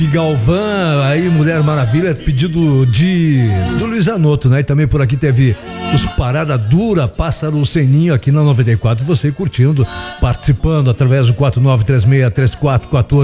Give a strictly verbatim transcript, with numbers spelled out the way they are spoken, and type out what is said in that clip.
Galvão, aí Mulher Maravilha, pedido de do Luiz Anoto, né? E também por aqui teve os Parada Dura, Pássaro Seninho aqui na noventa e quatro, você curtindo, participando através do quatro nove três seis três quatro um quatro